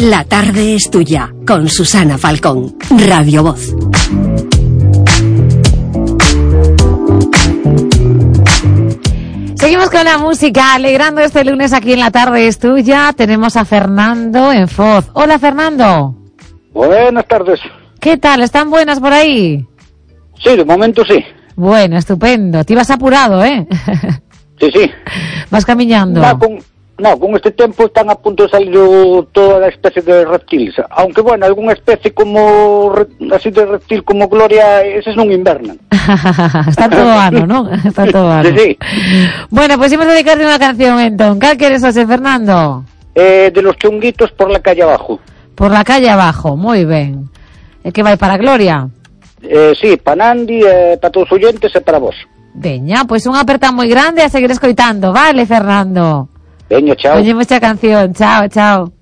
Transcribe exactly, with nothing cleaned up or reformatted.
La tarde es tuya, con Susana Falcón, Radio Voz. Seguimos con la música, alegrando este lunes aquí en La tarde es tuya. Tenemos a Fernando en Foz. Hola, Fernando. Buenas tardes. ¿Qué tal? ¿Están buenas por ahí? Sí, de momento sí. Bueno, estupendo. Te ibas apurado, ¿eh? Sí, sí. Vas caminando. No, con, no, con este tiempo están a punto de salir toda la especie de reptiles. Aunque, bueno, alguna especie como así de reptil como Gloria, esos no invernan. Está todo ano, ¿no? Está todo ano. Sí, sí. Bueno, pues íbamos a dedicarte una canción, entonces. ¿Qué quieres hacer, Fernando? Eh, de los chunguitos por la calle abajo. Por la calle abajo, muy bien. ¿El que vai para Gloria? Eh, sí, para Nandi, eh, para todos os oyentes e para vos. Veña, pois unha aperta moi grande a seguir escoitando, vale, Fernando? Veña, chao. Oye, mucha canción, chao, chao.